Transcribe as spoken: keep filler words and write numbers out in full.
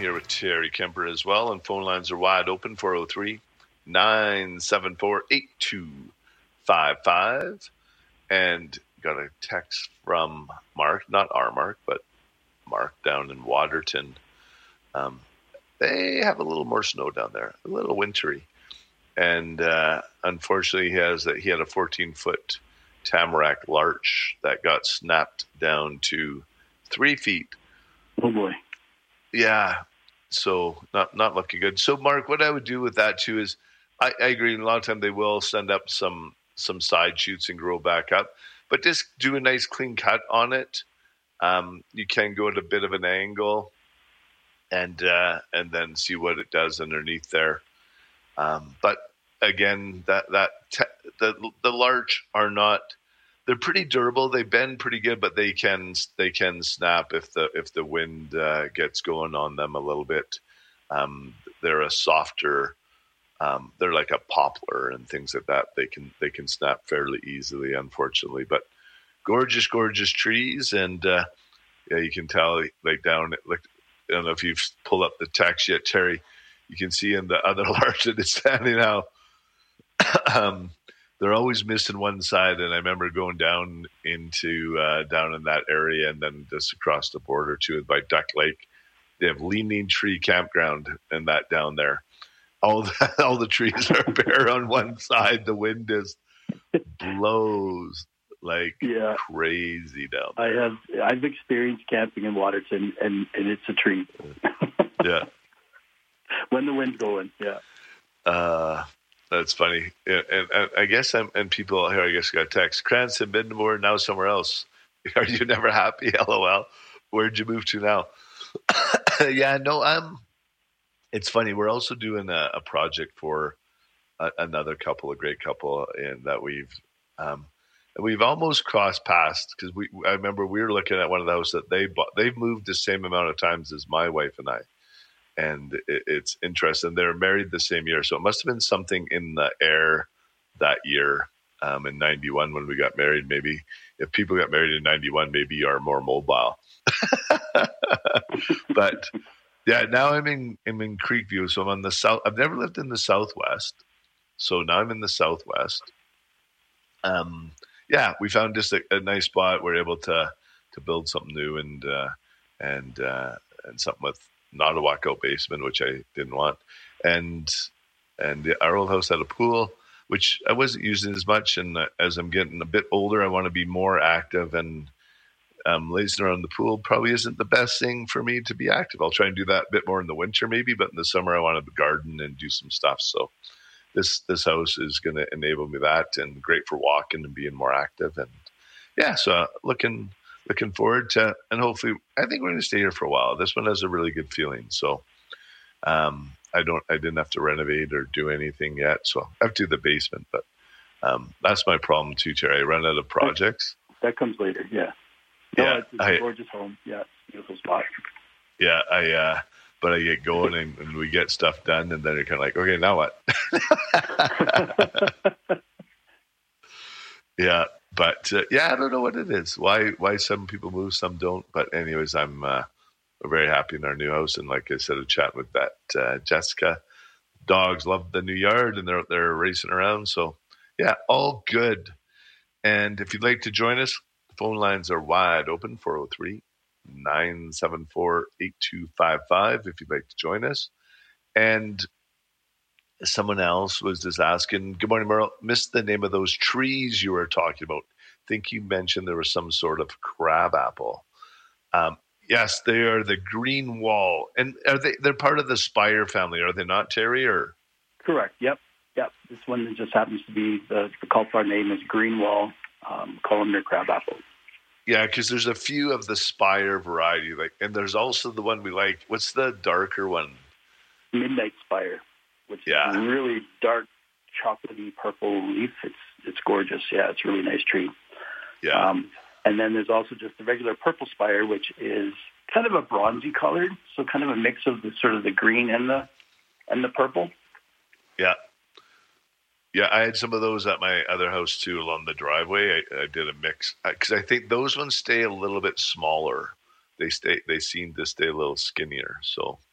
here with Terry Kemper as well, and phone lines are wide open, four oh three, nine seven four, eight two five five. And got a text from Mark, not our Mark, but Mark down in Waterton. Um, they have a little more snow down there, a little wintry. And uh, unfortunately, he has a, he had a fourteen-foot tamarack larch that got snapped down to three feet. Oh, boy. Yeah, so not not looking good. So, Mark, what I would do with that, too, is I, I agree. A lot of time they will send up some, some side shoots and grow back up. But just do a nice clean cut on it. Um, you can go at a bit of an angle and uh, and then see what it does underneath there. Um, but again, that that te- the the larch are not. They're pretty durable. They bend pretty good, but they can they can snap if the if the wind uh, gets going on them a little bit. Um, they're a softer. Um, they're like a poplar and things like that. They can they can snap fairly easily, unfortunately. But gorgeous, gorgeous trees, and uh, yeah, you can tell like down. Like I don't know if you've pulled up the text yet, Terry. You can see in the other larch that is standing now. um, they're always missing one side, and I remember going down into uh, down in that area, and then just across the border to by Duck Lake. They have Leaning Tree Campground and that down there. All the, all the trees are bare on one side. The wind just blows like yeah. crazy down there. I have I've experienced camping in Waterton, and, and it's a treat. Yeah. When the wind's going, yeah. Uh, that's funny. And, and, and I guess I'm and people here. I guess got text. Cranston, Midmore, now somewhere else. Are you never happy? LOL. Where'd you move to now? yeah, no, I'm. It's funny. We're also doing a, a project for a, another couple, a great couple, and that we've um, we've almost crossed paths because we. I remember we were looking at one of those that they bought. They've moved the same amount of times as my wife and I, and it, it's interesting. They're married the same year, so it must have been something in the air that year um, in ninety-one when we got married. Maybe if people got married in ninety-one, maybe you are more mobile. But. Yeah, now I'm in I'm in Creekview, so I'm on the south. I've never lived in the Southwest, so now I'm in the Southwest. Um, yeah, we found just a, a nice spot. We're able to to build something new and uh, and uh, and something with not a walkout basement, which I didn't want, and and the, our old house had a pool, which I wasn't using as much. And uh, as I'm getting a bit older, I want to be more active and. Um, lazing around the pool probably isn't the best thing for me to be active. I'll try and do that a bit more in the winter maybe, but in the summer I want to garden and do some stuff. So this this house is going to enable me that, and great for walking and being more active. And yeah, so uh, looking looking forward to, and hopefully I think we're going to stay here for a while. This one has a really good feeling. So um, I don't I didn't have to renovate or do anything yet. So I have to do the basement, but um, that's my problem too, Terry. I run out of projects. That comes later, yeah. No, yeah, it's, it's a gorgeous home. Yeah, it's a beautiful spot. Yeah, I. Uh, but I get going and, and we get stuff done, and then you're kind of like, okay, now what? yeah, but uh, yeah, I don't know what it is. Why why some people move, some don't. But anyways, I'm uh, very happy in our new house, and like I said, I chat with that uh, Jessica. Dogs love the new yard, and they're they're racing around. So yeah, all good. And if you'd like to join us. Phone lines are wide open, four oh three, nine seven four, eight two five five if you'd like to join us. And someone else was just asking, good morning, Merle, missed the name of those trees you were talking about. I think you mentioned there was some sort of crabapple. Um, yes, they are the green wall. And are they, they're part of the spire family, are they not, Terry? Or Correct, yep. Yep. This one just happens to be, the, the cultivar name is green wall. Um, columnar crabapple. Yeah, because there's a few of the spire variety, like, and there's also the one we like. What's the darker one? Midnight Spire, which yeah. is a really dark, chocolatey purple leaf. It's it's gorgeous. Yeah, it's a really nice tree. Yeah. Um, and then there's also just the regular purple spire, which is kind of a bronzy colored, so kind of a mix of the sort of the green and the and the purple. Yeah. Yeah, I had some of those at my other house too along the driveway. I, I did a mix because I think those ones stay a little bit smaller. They stay. They seem to stay a little skinnier. So